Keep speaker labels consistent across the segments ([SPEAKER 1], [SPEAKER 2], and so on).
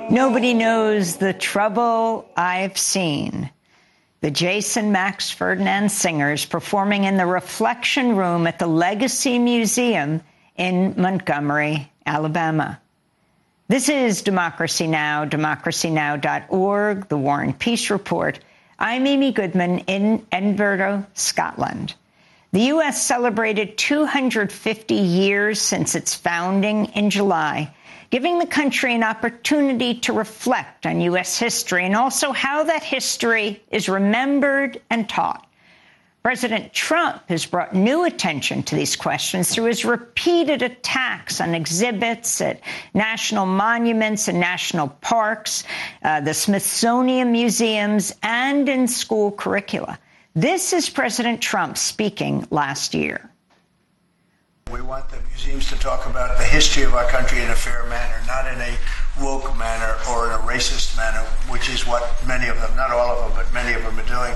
[SPEAKER 1] Nobody knows the trouble I've seen. The Jason Max Ferdinand Singers performing in the Reflection Room at the Legacy Museum in Montgomery, Alabama. This is Democracy Now!, democracynow.org, The War and Peace Report. I'm Amy Goodman in Edinburgh, Scotland. The U.S. celebrated 250 years since its founding in July, giving the country an opportunity to reflect on U.S. history and also how that history is remembered and taught. President Trump has brought new attention to these questions through his repeated attacks on exhibits at national monuments and national parks, the Smithsonian museums, and in school curricula. This is President Trump speaking last year.
[SPEAKER 2] We want the museums to talk about the history of our country in a fair manner, not in a woke manner or in a racist manner, which is what many of them, not all of them, but many of them are doing.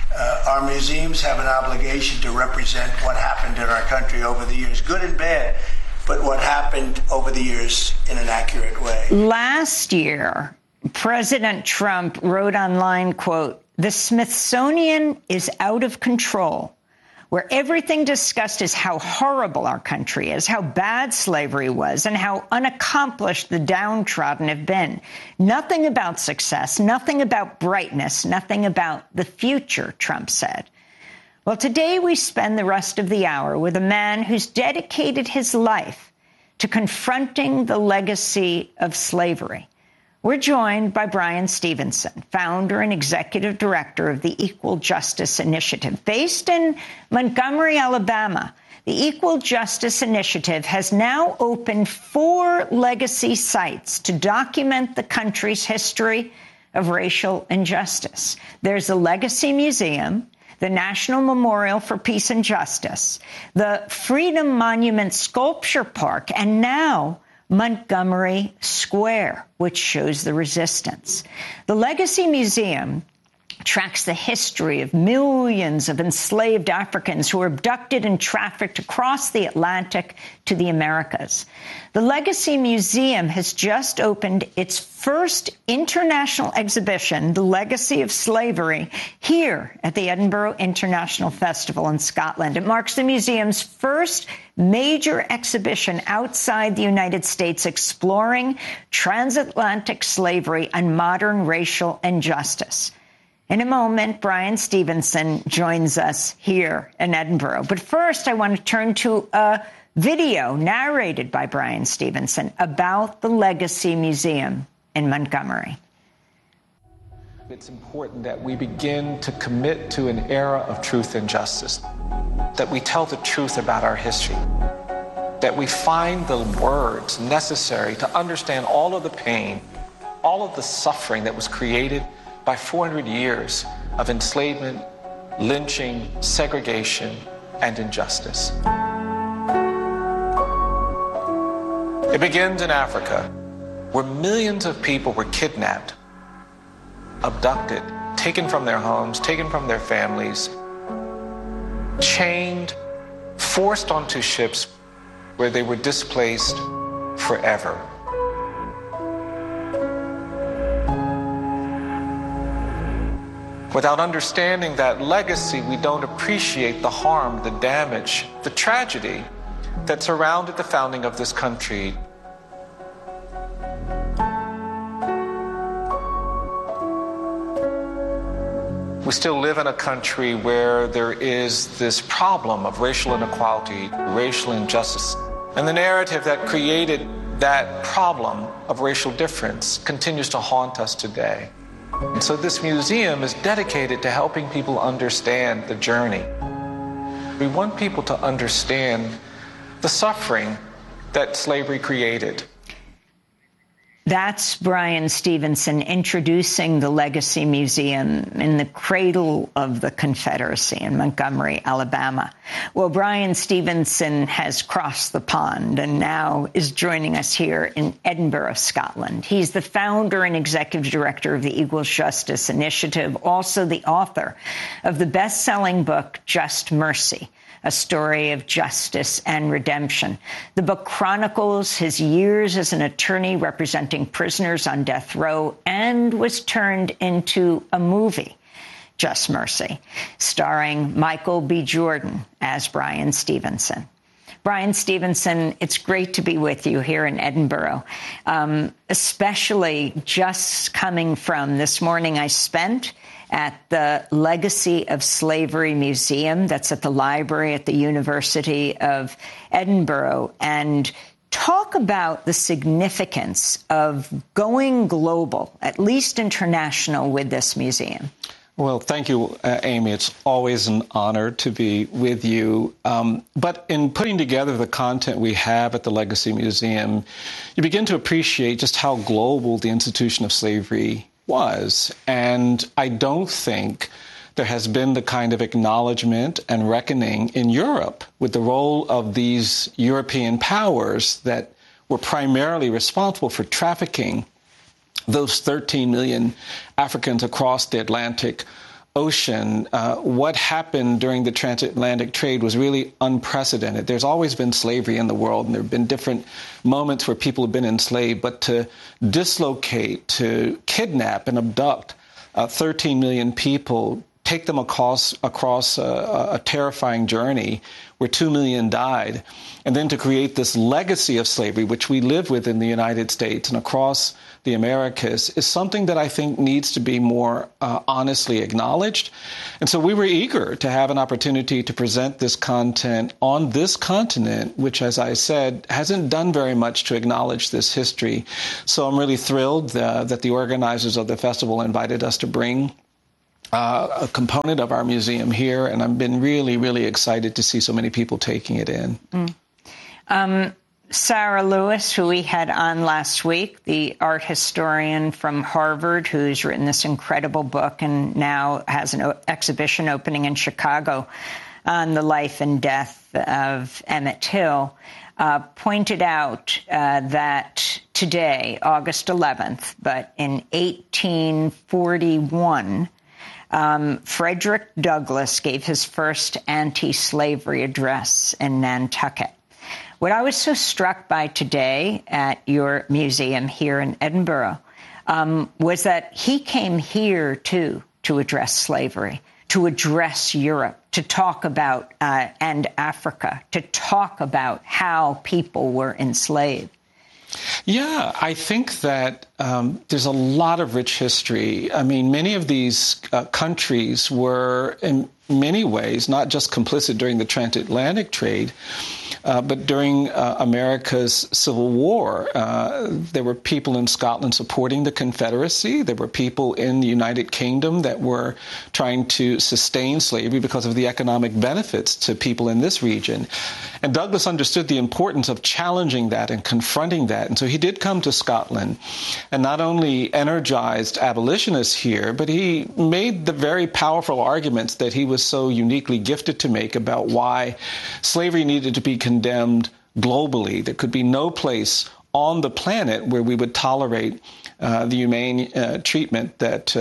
[SPEAKER 2] Our museums have an obligation to represent what happened in our country over the years, good and bad, but what happened over the years in an accurate way.
[SPEAKER 1] Last year, President Trump wrote online, quote, "The Smithsonian is out of control, where everything discussed is how horrible our country is, how bad slavery was, and how unaccomplished the downtrodden have been. Nothing about success, nothing about brightness, nothing about the future," Trump said. Well, today we spend the rest of the hour with a man who's dedicated his life to confronting the legacy of slavery. We're joined by Bryan Stevenson, founder and executive director of the Equal Justice Initiative. Based in Montgomery, Alabama, the Equal Justice Initiative has now opened 4 legacy sites to document the country's history of racial injustice. There's the Legacy Museum, the National Memorial for Peace and Justice, the Freedom Monument Sculpture Park, and now Montgomery Square, which shows the resistance. The Legacy Museum tracks the history of millions of enslaved Africans who were abducted and trafficked across the Atlantic to the Americas. The Legacy Museum has just opened its first international exhibition, The Legacy of Slavery, here at the Edinburgh International Festival in Scotland. It marks the museum's first major exhibition outside the United States exploring transatlantic slavery and modern racial injustice. In a moment, Bryan Stevenson joins us here in Edinburgh. But first, I want to turn to a video narrated by Bryan Stevenson about the Legacy Museum in Montgomery.
[SPEAKER 3] It's important that we begin to commit to an era of truth and justice, that we tell the truth about our history, that we find the words necessary to understand all of the pain, all of the suffering that was created by 400 years of enslavement, lynching, segregation, and injustice. It begins in Africa, where millions of people were kidnapped, abducted, taken from their homes, taken from their families, chained, forced onto ships where they were displaced forever. Without understanding that legacy, we don't appreciate the harm, the damage, the tragedy that surrounded the founding of this country. We still live in a country where there is this problem of racial inequality, racial injustice, and the narrative that created that problem of racial difference continues to haunt us today. And so this museum is dedicated to helping people understand the journey. We want people to understand the suffering that slavery created.
[SPEAKER 1] That's Bryan Stevenson introducing the Legacy Museum in the cradle of the Confederacy in Montgomery, Alabama. Well, Bryan Stevenson has crossed the pond and now is joining us here in Edinburgh, Scotland. He's the founder and executive director of the Equal Justice Initiative, also the author of the best-selling book, Just Mercy, a story of justice and redemption. The book chronicles his years as an attorney representing prisoners on death row and was turned into a movie, Just Mercy, starring Michael B. Jordan as Bryan Stevenson. Bryan Stevenson, it's great to be with you here in Edinburgh, especially just coming from this morning I spent at the Legacy of Slavery Museum that's at the library at the University of Edinburgh, and talk about the significance of going global, at least international, with this museum.
[SPEAKER 3] Well, thank you, Amy. It's always an honor to be with you. But in putting together the content we have at the Legacy Museum, you begin to appreciate just how global the institution of slavery was. And I don't think there has been the kind of acknowledgement and reckoning in Europe with the role of these European powers that were primarily responsible for trafficking those 13 million Africans across the Atlantic Ocean. What happened during the transatlantic trade was really unprecedented. There's always been slavery in the world, and there have been different moments where people have been enslaved, but to dislocate, to kidnap and abduct 13 million people, take them across a terrifying journey where 2 million died, and then to create this legacy of slavery, which we live with in the United States and across the Americas, is something that I think needs to be more honestly acknowledged. And so we were eager to have an opportunity to present this content on this continent, which, as I said, hasn't done very much to acknowledge this history. So I'm really thrilled that the organizers of the festival invited us to bring a component of our museum here, and I've been really, really excited to see so many people taking it in.
[SPEAKER 1] Sarah Lewis, who we had on last week, the art historian from Harvard, who's written this incredible book and now has an exhibition opening in Chicago on the life and death of Emmett Till, pointed out that today, August 11th, but in 1841, Frederick Douglass gave his first anti-slavery address in Nantucket. What I was so struck by today at your museum here in Edinburgh was that he came here, too, to address slavery, to address Europe, to talk about, and Africa, to talk about how people were enslaved.
[SPEAKER 3] Yeah, I think that there's a lot of rich history. I mean, many of these countries were, in many ways, not just complicit during the transatlantic trade, but during America's Civil War. There were people in Scotland supporting the Confederacy. There were people in the United Kingdom that were trying to sustain slavery because of the economic benefits to people in this region. And Douglass understood the importance of challenging that and confronting that. And so he did come to Scotland and not only energized abolitionists here, but he made the very powerful arguments that he was so uniquely gifted to make about why slavery needed to be condemned globally. There could be no place on the planet where we would tolerate the inhumane treatment that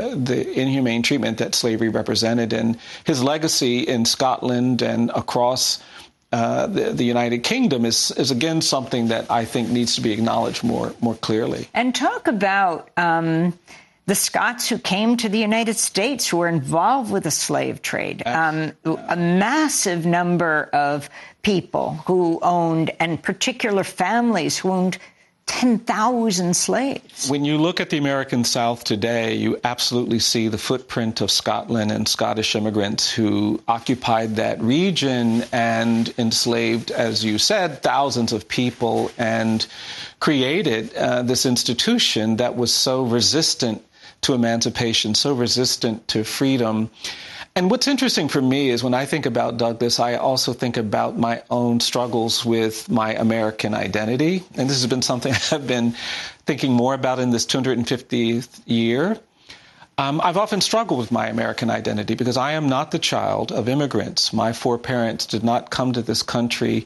[SPEAKER 3] slavery represented. And his legacy in Scotland and across the United Kingdom is again something that I think needs to be acknowledged more clearly.
[SPEAKER 1] And talk about the Scots who came to the United States who were involved with the slave trade. A massive number of people who owned, and particular families who owned 10,000 slaves.
[SPEAKER 3] When you look at the American South today, you absolutely see the footprint of Scotland and Scottish immigrants who occupied that region and enslaved, as you said, thousands of people and created this institution that was so resistant to emancipation, so resistant to freedom. And what's interesting for me is when I think about Douglass, I also think about my own struggles with my American identity. And this has been something I've been thinking more about in this 250th year. I've often struggled with my American identity because I am not the child of immigrants. My four parents did not come to this country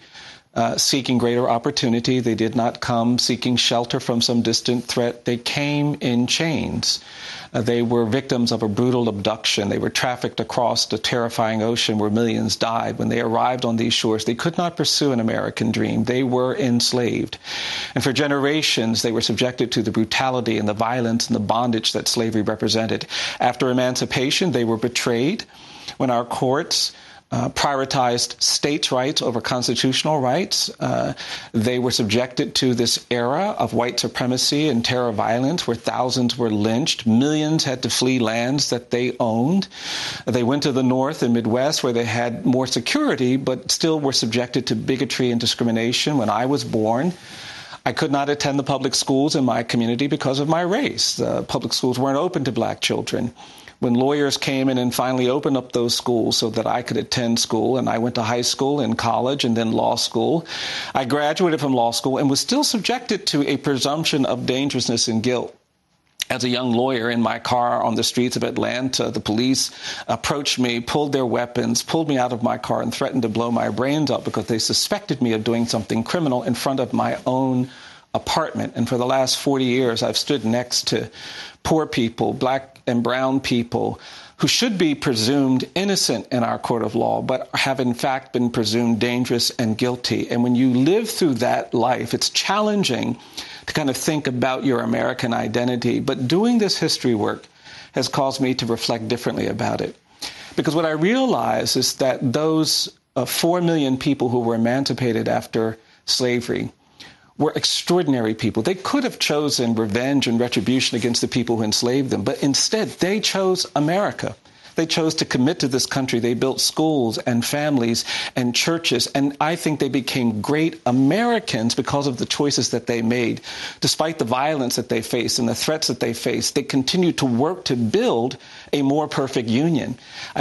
[SPEAKER 3] seeking greater opportunity. They did not come seeking shelter from some distant threat. They came in chains. They were victims of a brutal abduction. They were trafficked across the terrifying ocean where millions died. When they arrived on these shores, they could not pursue an American dream. They were enslaved. And for generations, they were subjected to the brutality and the violence and the bondage that slavery represented. After emancipation, they were betrayed when our courts prioritized states' rights over constitutional rights. They were subjected to this era of white supremacy and terror violence where thousands were lynched. Millions had to flee lands that they owned. They went to the North and Midwest where they had more security, but still were subjected to bigotry and discrimination. When I was born, I could not attend the public schools in my community because of my race. The public schools weren't open to black children. When lawyers came in and finally opened up those schools so that I could attend school, and I went to high school and college and then law school, I graduated from law school and was still subjected to a presumption of dangerousness and guilt. As a young lawyer in my car on the streets of Atlanta, the police approached me, pulled their weapons, pulled me out of my car and threatened to blow my brains out because they suspected me of doing something criminal in front of my own apartment. And for the last 40 years, I've stood next to poor people, black and brown people, who should be presumed innocent in our court of law, but have in fact been presumed dangerous and guilty. And when you live through that life, it's challenging to kind of think about your American identity. But doing this history work has caused me to reflect differently about it. Because what I realize is that those 4 million people who were emancipated after slavery were extraordinary people. They could have chosen revenge and retribution against the people who enslaved them, but instead they chose America. They chose to commit to this country. They built schools and families and churches, and I think they became great Americans because of the choices that they made. Despite the violence that they faced and the threats that they faced, they continued to work to build a more perfect union.